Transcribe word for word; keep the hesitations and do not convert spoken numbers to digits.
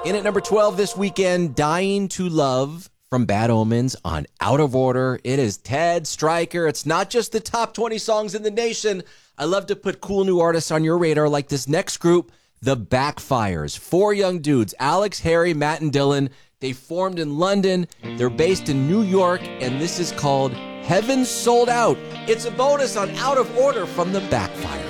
In at number twelve this weekend, Dying to Love from Bad Omens on Out of Order. It is Ted Stryker. It's not just the top twenty songs in the nation. I love to put cool new artists on your radar like this next group, The Backfires. Four young dudes, Alex, Harry, Matt, and Dylan. They formed in London. They're based in New York, and this is called Heaven Sold Out. It's a bonus on Out of Order from The Backfires.